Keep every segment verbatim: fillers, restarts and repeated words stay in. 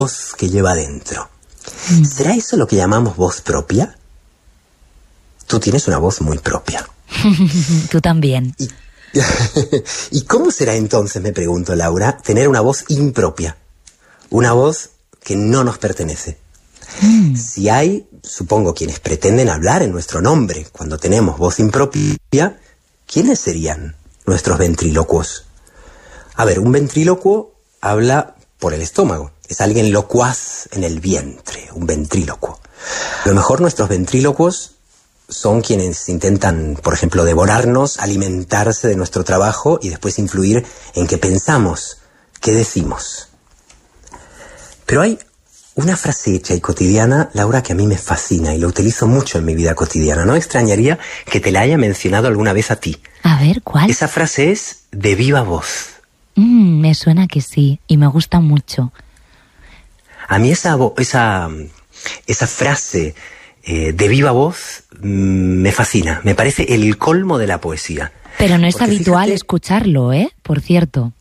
voz que lleva dentro. Mm. ¿Será eso lo que llamamos voz propia? Tú tienes una voz muy propia. Tú también. ¿Y, ¿Y cómo será entonces, me pregunto, Laura, tener una voz impropia? Una voz que no nos pertenece. Mm. Si hay, supongo, quienes pretenden hablar en nuestro nombre cuando tenemos voz impropia, ¿quiénes serían nuestros ventrílocuos? A ver, un ventrílocuo habla por el estómago. Es alguien locuaz en el vientre, un ventrílocuo. A lo mejor nuestros ventrílocuos son quienes intentan, por ejemplo, devorarnos, alimentarse de nuestro trabajo y después influir en qué pensamos, qué decimos. Pero hay una frase hecha y cotidiana, Laura, que a mí me fascina y lo utilizo mucho en mi vida cotidiana. No extrañaría que te la haya mencionado alguna vez a ti. A ver, ¿cuál? Esa frase es de viva voz. Mm, me suena que sí, y me gusta mucho. A mí esa, esa, esa frase eh, de viva voz mm, me fascina, me parece el colmo de la poesía. Pero no es Porque habitual fíjate, escucharlo, ¿eh? Por cierto.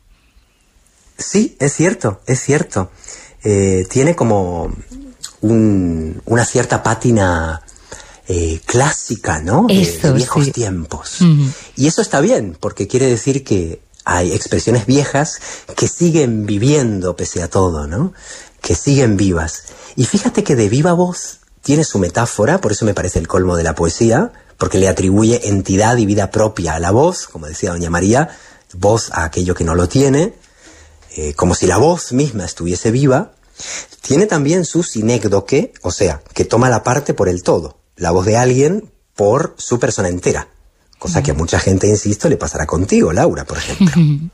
Sí, es cierto, es cierto. Eh, tiene como un, una cierta pátina eh, clásica, ¿no? De, eso, de viejos sí. tiempos. Uh-huh. Y eso está bien, porque quiere decir que hay expresiones viejas que siguen viviendo pese a todo, ¿no? Que siguen vivas. Y fíjate que de viva voz tiene su metáfora, por eso me parece el colmo de la poesía, porque le atribuye entidad y vida propia a la voz, como decía doña María, voz a aquello que no lo tiene, eh, como si la voz misma estuviese viva. Tiene también su sinécdoque, o sea, que toma la parte por el todo, la voz de alguien por su persona entera. Cosa que a mucha gente, insisto, le pasará contigo, Laura, por ejemplo.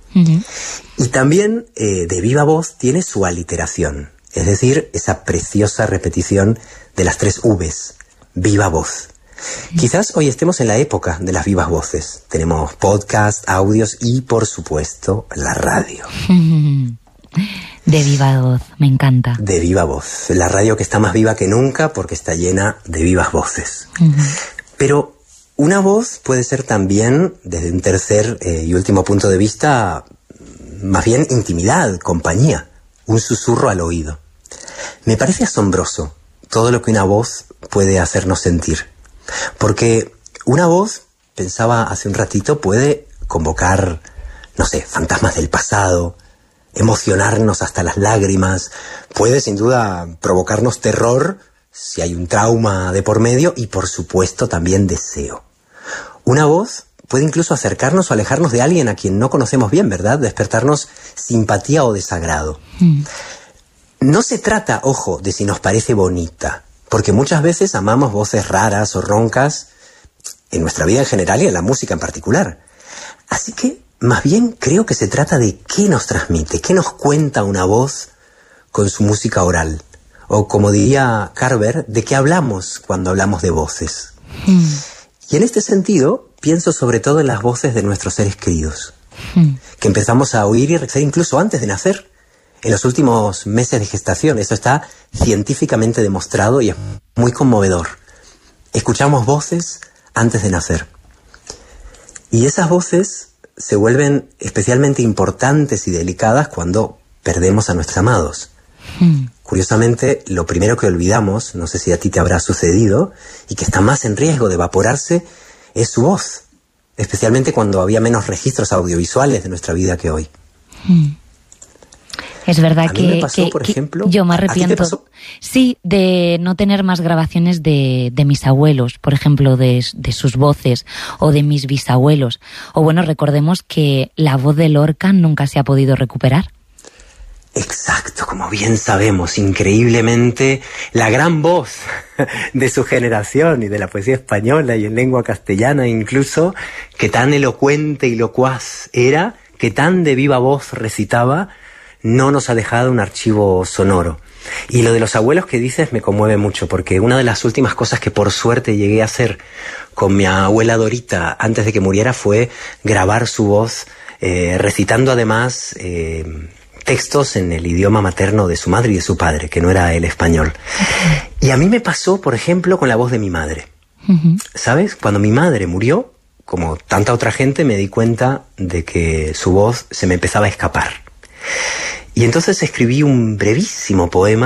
Y también, eh, de viva voz, tiene su aliteración. Es decir, esa preciosa repetición de las tres Vs. Viva voz. Quizás hoy estemos en la época de las vivas voces. Tenemos podcasts, audios y, por supuesto, la radio. De viva voz, me encanta. De viva voz. La radio que está más viva que nunca porque está llena de vivas voces. Pero una voz puede ser también, desde un tercer eh, y último punto de vista, más bien intimidad, compañía, un susurro al oído. Me parece asombroso todo lo que una voz puede hacernos sentir. Porque una voz, pensaba hace un ratito, puede convocar, no sé, fantasmas del pasado, emocionarnos hasta las lágrimas, puede sin duda provocarnos terror si hay un trauma de por medio y por supuesto también deseo. Una voz puede incluso acercarnos o alejarnos de alguien a quien no conocemos bien, ¿verdad? Despertarnos simpatía o desagrado. Mm. No se trata, ojo, de si nos parece bonita, porque muchas veces amamos voces raras o roncas en nuestra vida en general y en la música en particular. Así que, más bien, creo que se trata de qué nos transmite, qué nos cuenta una voz con su música oral. O, como diría Carver, de qué hablamos cuando hablamos de voces. Mm. Y en este sentido, pienso sobre todo en las voces de nuestros seres queridos, mm. que empezamos a oír y reconocer incluso antes de nacer, en los últimos meses de gestación. Eso está científicamente demostrado y es muy conmovedor. Escuchamos voces antes de nacer. Y esas voces se vuelven especialmente importantes y delicadas cuando perdemos a nuestros amados. Mm. Curiosamente, lo primero que olvidamos, no sé si a ti te habrá sucedido, y que está más en riesgo de evaporarse, es su voz. Especialmente cuando había menos registros audiovisuales de nuestra vida que hoy. Mm. Es verdad a que, mí me pasó, que, por que ejemplo, yo me ¿a ti te arrepiento. pasó? Sí, de no tener más grabaciones de, de mis abuelos, por ejemplo, de, de sus voces, o de mis bisabuelos. O bueno, recordemos que la voz de Lorca nunca se ha podido recuperar. Exacto, como bien sabemos, increíblemente, la gran voz de su generación y de la poesía española y en lengua castellana incluso, que tan elocuente y locuaz era, que tan de viva voz recitaba, no nos ha dejado un archivo sonoro. Y lo de los abuelos que dices me conmueve mucho, porque una de las últimas cosas que por suerte llegué a hacer con mi abuela Dorita antes de que muriera fue grabar su voz, eh, recitando además eh, textos en el idioma materno de su madre y de su padre, que no era el español. Y a mí me pasó, por ejemplo, con la voz de mi madre. Uh-huh. ¿Sabes? Cuando mi madre murió, como tanta otra gente, me di cuenta de que su voz se me empezaba a escapar. Y entonces escribí un brevísimo poema